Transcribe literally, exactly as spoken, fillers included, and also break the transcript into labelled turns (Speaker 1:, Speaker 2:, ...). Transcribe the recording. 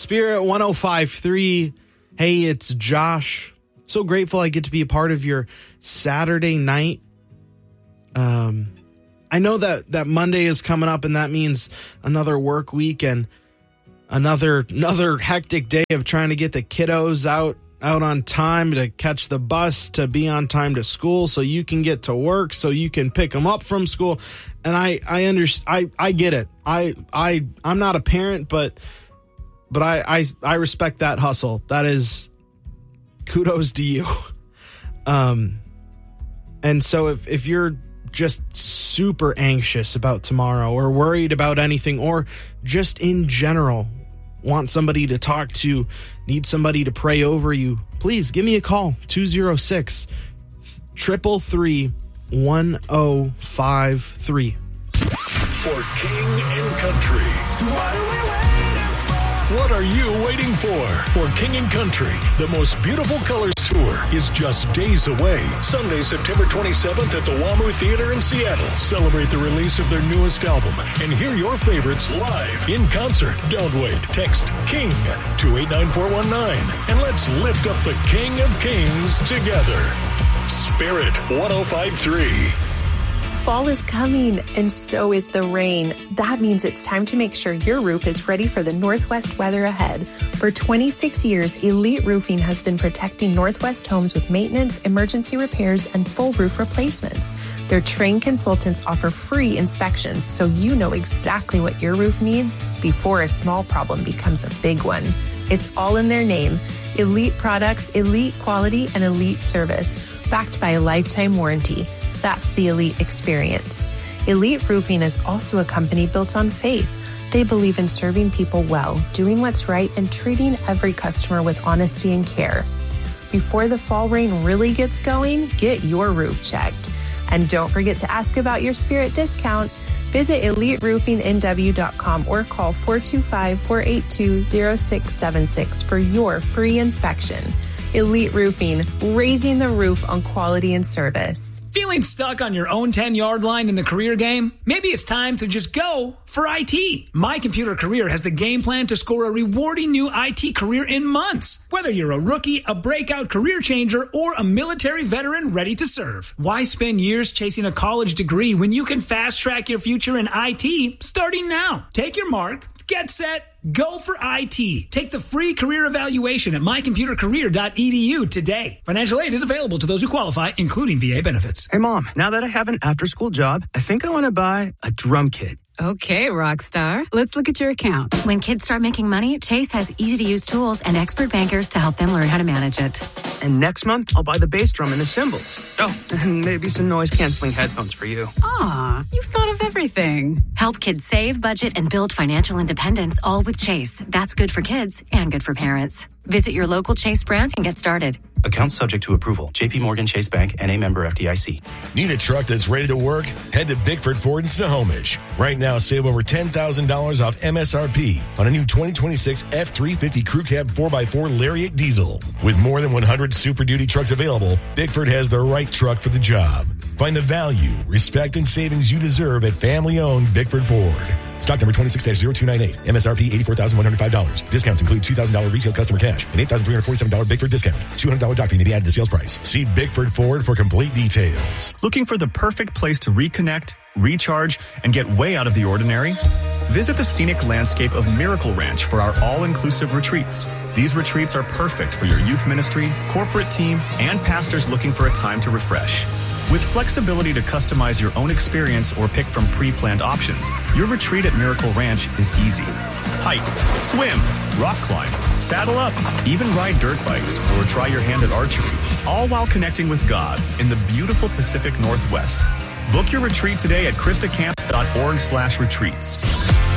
Speaker 1: Spirit one oh five point three. Hey, it's Josh. So grateful I get to be a part of your Saturday night. Um, I know that, that Monday is coming up, and that means another work week and another another hectic day of trying to get the kiddos out out on time to catch the bus, to be on time to school so you can get to work, so you can pick them up from school. And I I understand. I, I get it. I I I'm not a parent, but but I, I I respect that hustle. That is kudos to you. Um, and so if if you're just super anxious about tomorrow, or worried about anything, or just in general want somebody to talk to, need somebody to pray over you, please give me a call. two oh six, three three three, one oh five three.
Speaker 2: For King and Country. So what are we waiting for? What are you waiting for? For King and Country, the Most Beautiful Colors Tour is just days away. Sunday, September twenty-seventh at the WAMU Theater in Seattle. Celebrate the release of their newest album and hear your favorites live in concert. Don't wait. Text KING to eight nine four one nine and let's lift up the King of Kings together. Spirit one oh five point three.
Speaker 3: Fall is coming, and so is the rain. That means it's time to make sure your roof is ready for the Northwest weather ahead. For twenty-six years, Elite Roofing has been protecting Northwest homes with maintenance, emergency repairs, and full roof replacements. Their trained consultants offer free inspections, so you know exactly what your roof needs before a small problem becomes a big one. It's all in their name. Elite products, elite quality, and elite service, backed by a lifetime warranty. That's the Elite experience. Elite Roofing is also a company built on faith. They believe in serving people well, doing what's right, and treating every customer with honesty and care. Before the fall rain really gets going, get your roof checked. And don't forget to ask about your Spirit discount. Visit elite roofing n w dot com or call four two five, four eight two, zero six seven six for your free inspection. Elite Roofing, raising the roof on quality and service.
Speaker 4: Feeling stuck on your own ten-yard line in the career game? Maybe it's time to just go for I T. My Computer Career has the game plan to score a rewarding new I T career in months. Whether you're a rookie, a breakout career changer, or a military veteran ready to serve. Why spend years chasing a college degree when you can fast-track your future in I T starting now? Take your mark, get set, go for I T. Take the free career evaluation at my computer career dot e d u today. Financial aid is available to those who qualify, including V A benefits.
Speaker 5: Hey, Mom, now that I have an after-school job, I think I want to buy a drum kit.
Speaker 6: Okay, Rockstar. Let's look at your account.
Speaker 7: When kids start making money, Chase has easy-to-use tools and expert bankers to help them learn how to manage it.
Speaker 5: And next month, I'll buy the bass drum and the cymbals. Oh, and maybe some noise-canceling headphones for you.
Speaker 6: Aw, you've thought of everything.
Speaker 7: Help kids save, budget, and build financial independence, all with Chase. That's good for kids and good for parents. Visit your local Chase branch and get started.
Speaker 8: Account subject to approval. J P Morgan Chase Bank, N A member F D I C.
Speaker 9: Need a truck that's ready to work? Head to Bickford Ford in Snohomish. Right now, save over ten thousand dollars off M S R P on a new twenty twenty-six F three fifty Crew Cab four by four Lariat Diesel. With more than one hundred Super Duty trucks available, Bickford has the right truck for the job. Find the value, respect, and savings you deserve at family-owned Bickford Ford. Stock number twenty-six dash zero two nine eight. M S R P eighty-four thousand one hundred five dollars. Discounts include two thousand dollars retail customer cash and eight thousand three hundred forty-seven dollars Bickford discount. two hundred dollars doc fee may be added to sales price. See Bickford Ford for complete details.
Speaker 10: Looking for the perfect place to reconnect, recharge, and get way out of the ordinary? Visit the scenic landscape of Miracle Ranch for our all-inclusive retreats. These retreats are perfect for your youth ministry, corporate team, and pastors looking for a time to refresh. With flexibility to customize your own experience or pick from pre-planned options, your retreat at Miracle Ranch is easy. Hike, swim, rock climb, saddle up, even ride dirt bikes or try your hand at archery, all while connecting with God in the beautiful Pacific Northwest. Book your retreat today at christacamps dot org slash retreats.